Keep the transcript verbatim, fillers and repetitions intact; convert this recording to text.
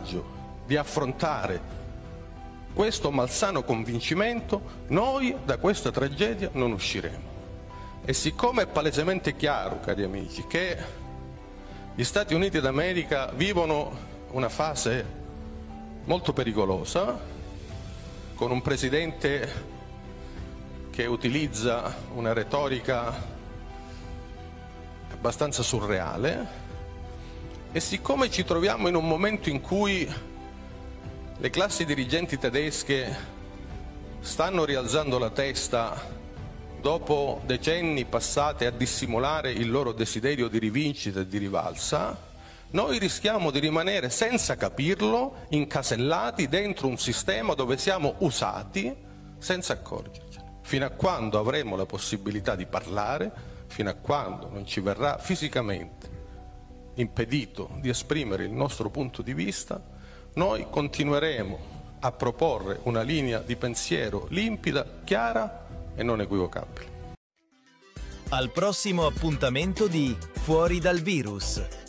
coraggio di affrontare questo malsano convincimento, noi da questa tragedia non usciremo. E siccome è palesemente chiaro, cari amici, che gli Stati Uniti d'America vivono una fase molto pericolosa, con un presidente che utilizza una retorica abbastanza surreale, e siccome ci troviamo in un momento in cui le classi dirigenti tedesche stanno rialzando la testa dopo decenni passati a dissimulare il loro desiderio di rivincita e di rivalsa, noi rischiamo di rimanere senza capirlo, incasellati dentro un sistema dove siamo usati senza accorgercene. Fino a quando avremo la possibilità di parlare, fino a quando non ci verrà fisicamente impedito di esprimere il nostro punto di vista, noi continueremo a proporre una linea di pensiero limpida, chiara e non equivocabile. Al prossimo appuntamento di Fuori dal virus.